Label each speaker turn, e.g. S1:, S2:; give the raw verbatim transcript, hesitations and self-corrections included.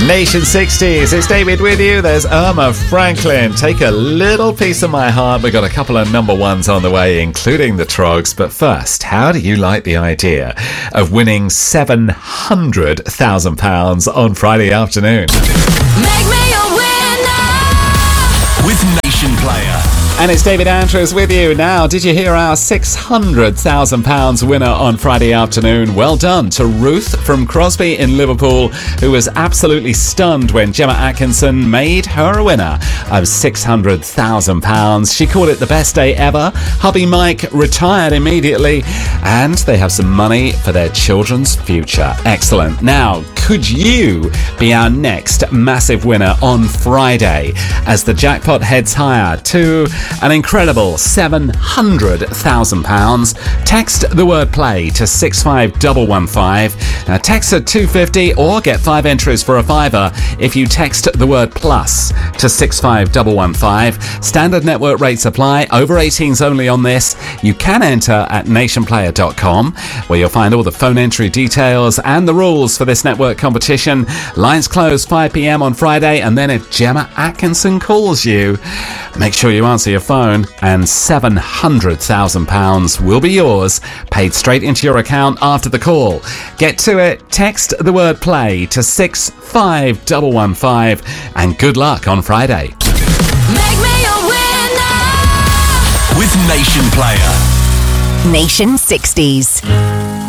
S1: Nation sixties, it's David with you. There's Irma Franklin. Take a little piece of my heart. We've got a couple of number ones on the way, including the Trogs. But first, how do you like the idea of winning seven hundred thousand pounds on Friday afternoon?
S2: Make me a winner
S3: with Nation Player.
S1: And it's David Andrews with you. Now, did you hear our six hundred thousand pounds winner on Friday afternoon? Well done to Ruth from Crosby in Liverpool, who was absolutely stunned when Gemma Atkinson made her a winner of six hundred thousand pounds. She called it the best day ever. Hubby Mike retired immediately, and they have some money for their children's future. Excellent. Now, could you be our next massive winner on Friday as the jackpot heads higher to an incredible seven hundred thousand pounds? Text the word play to six five one one five. Now text at two fifty or get five entries for a fiver if you text the word plus to six five one one five. Standard network rates apply. Over eighteens only on this. You can enter at nation player dot com, where you'll find all the phone entry details and the rules for this network competition. Lines close five p.m. on Friday, and then if Gemma Atkinson calls you, make sure you answer your phone and seven hundred thousand pounds will be yours, paid straight into your account after the call. Get to it, text the word play to six five one one five, and good luck on Friday.
S2: Make me a winner
S3: with Nation Player.
S4: Nation sixties.